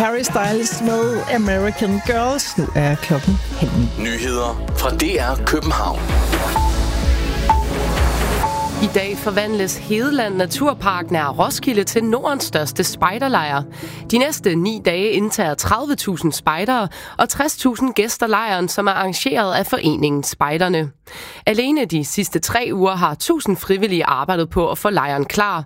Harry Styles med American Girls. Nu er klokken 9:30. Nyheder fra DR København. I dag forvandles Hedeland Naturpark nær Roskilde til Nordens største spejderlejr. De næste 9 dage indtager 30.000 spejdere og 60.000 gæster lejren, som er arrangeret af foreningen Spejderne. Alene de sidste 3 uger har 1.000 frivillige arbejdet på at få lejren klar.